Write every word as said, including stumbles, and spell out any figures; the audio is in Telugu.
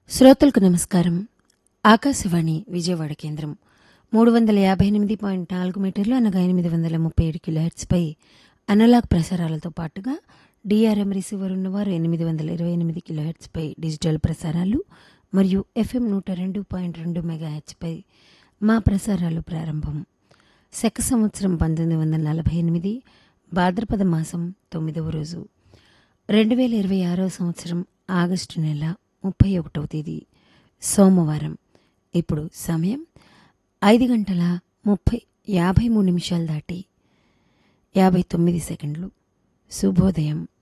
శ్రోతలకు నమస్కారం. ఆకాశవాణి విజయవాడ కేంద్రం మూడు వందల యాభై ఎనిమిది పాయింట్ నాలుగు మీటర్లు అనగా ఎనిమిది వందల ముప్పై ఏడు కిలోహెర్ట్జ్పై అనలాగ్ ప్రసారాలతో పాటుగా డిఆర్ఎం రిసీవర్ ఉన్నవారు ఎనిమిది వందల ఇరవై ఎనిమిది కిలోహెర్ట్జ్పై డిజిటల్ ప్రసారాలు మరియు ఎఫ్ఎం నూట రెండు పాయింట్ రెండు మెగాహెర్ట్జ్పై మా ప్రసారాలు ప్రారంభం. శక సంవత్సరం పంతొమ్మిది వందల నలభై ఎనిమిది భాద్రపద మాసం తొమ్మిదవ రోజు రెండు వేల ఇరవై ఆరవ సంవత్సరం ఆగస్టు నెల ముప్పై ఒకటవ తేదీ సోమవారం. ఇప్పుడు సమయం ఐదు గంటల ముప్పై యాభై మూడు నిమిషాలు దాటి యాభై తొమ్మిది సెకండ్లు. శుభోదయం.